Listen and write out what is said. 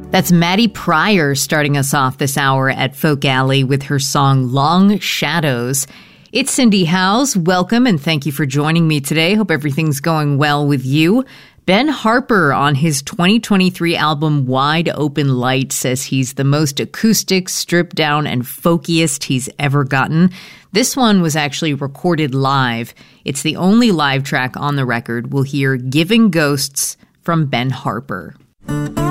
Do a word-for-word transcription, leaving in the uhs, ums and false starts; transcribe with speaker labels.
Speaker 1: That's Maddie Pryor starting us off this hour at Folk Alley with her song Long Shadows. It's Cindy Howes. Welcome and thank you for joining me today. Hope everything's going well with you. Ben Harper on his twenty twenty-three album Wide Open Light says he's the most acoustic, stripped down, and folkiest he's ever gotten. This one was actually recorded live. It's the only live track on the record. We'll hear Giving Ghosts from Ben Harper.